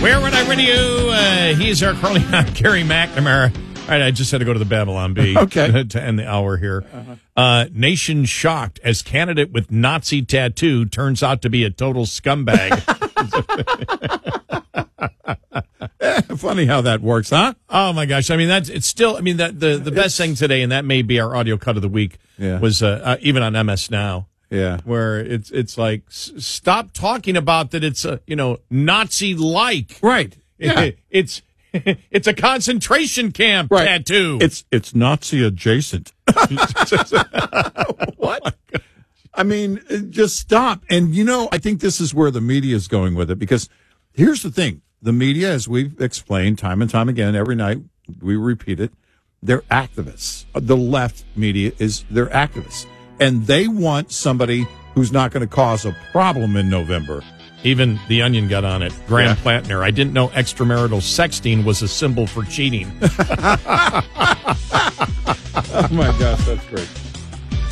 Where Would I Radio? He's our Carly. I'm Gary McNamara. All right, I just had to go to the Babylon Bee to end the hour here. Nation shocked as candidate with Nazi tattoo turns out to be a total scumbag. Funny how that works, huh? Oh my gosh! I mean, it's still. I mean, the best thing today, and that may be our audio cut of the week, was even on MS Now. Yeah, where it's like stop talking about that. It's Nazi-like, right? Yeah. It's a concentration camp tattoo. It's Nazi adjacent. What? I mean, just stop. And I think this is where the media is going with it, because here's the thing: the media, as we've explained time and time again, every night we repeat it, they're activists. The left media they're activists. And they want somebody who's not going to cause a problem in November. Even The Onion got on it. Graham Plattner. I didn't know extramarital sexting was a symbol for cheating. Oh, my gosh, that's great.